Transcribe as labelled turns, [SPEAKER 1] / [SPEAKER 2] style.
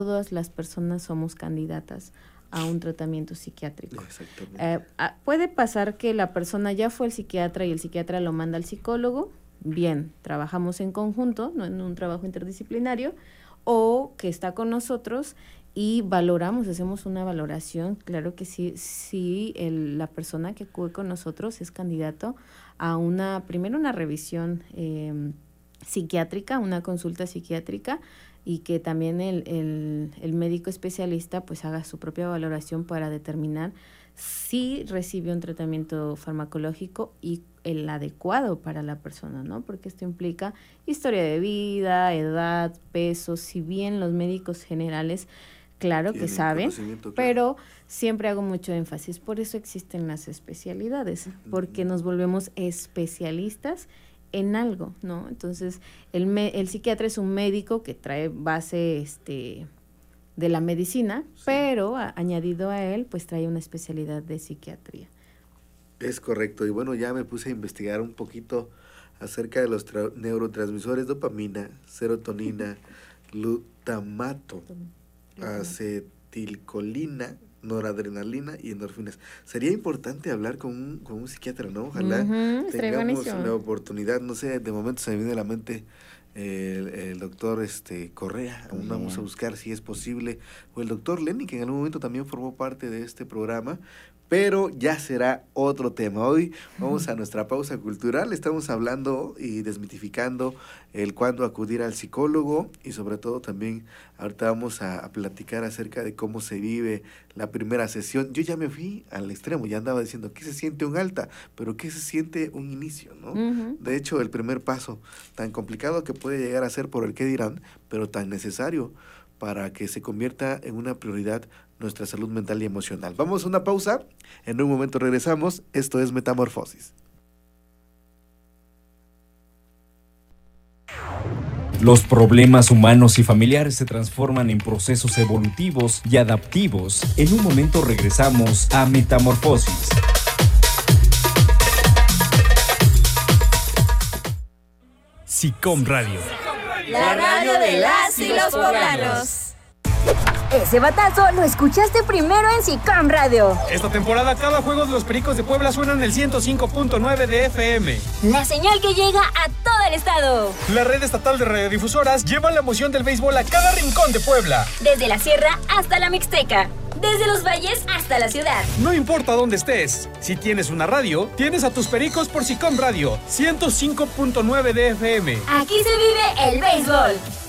[SPEAKER 1] todas las personas somos candidatas a un tratamiento psiquiátrico.
[SPEAKER 2] Exactamente.
[SPEAKER 1] Puede pasar que la persona ya fue al psiquiatra y el psiquiatra lo manda al psicólogo, bien, trabajamos en conjunto, no en un trabajo interdisciplinario, o que está con nosotros y valoramos, hacemos una valoración, claro que sí, la persona que acude con nosotros es candidato a primero una revisión psiquiátrica, una consulta psiquiátrica, y que también el médico especialista pues haga su propia valoración para determinar si recibe un tratamiento farmacológico y el adecuado para la persona, ¿no? Porque esto implica historia de vida, edad, peso, si bien los médicos generales claro que saben, pero siempre hago mucho énfasis, por eso existen las especialidades, porque nos volvemos especialistas en algo, ¿no? Entonces, el psiquiatra es un médico que trae base de la medicina, sí, pero añadido a él, pues trae una especialidad de psiquiatría.
[SPEAKER 2] Es correcto, y bueno, ya me puse a investigar un poquito acerca de los neurotransmisores dopamina, serotonina, glutamato, acetilcolina, noradrenalina y endorfinas. Sería importante hablar con un psiquiatra, ¿no? Ojalá tengamos la oportunidad, no sé, de momento se me viene a la mente el doctor Correa, aún vamos a buscar si es posible, o el doctor Lenny, que en algún momento también formó parte de este programa, pero ya será otro tema. Hoy vamos a nuestra pausa cultural, estamos hablando y desmitificando el cuándo acudir al psicólogo y sobre todo también ahorita vamos a platicar acerca de cómo se vive la primera sesión. Yo ya me fui al extremo, ya andaba diciendo ¿qué se siente un alta? Pero ¿qué se siente un inicio? ¿No? Uh-huh. De hecho, el primer paso, tan complicado que puede llegar a ser por el qué dirán, pero tan necesario para que se convierta en una prioridad nuestra salud mental y emocional. Vamos a una pausa, en un momento regresamos, esto es Metamorfosis.
[SPEAKER 3] Los problemas humanos y familiares se transforman en procesos evolutivos y adaptivos. En un momento regresamos a Metamorfosis. SICOM Radio.
[SPEAKER 4] La radio de las y los poblanos.
[SPEAKER 5] Ese batazo lo escuchaste primero en SICOM Radio.
[SPEAKER 6] Esta temporada cada juego de los Pericos de Puebla suena en el 105.9 de FM.
[SPEAKER 5] La señal que llega a todo el estado.
[SPEAKER 6] La red estatal de radiodifusoras lleva la emoción del béisbol a cada rincón de Puebla.
[SPEAKER 5] Desde la sierra hasta la Mixteca. Desde los valles hasta la ciudad.
[SPEAKER 6] No importa dónde estés, si tienes una radio, tienes a tus Pericos por SICOM Radio, 105.9 de FM.
[SPEAKER 5] Aquí se vive el béisbol.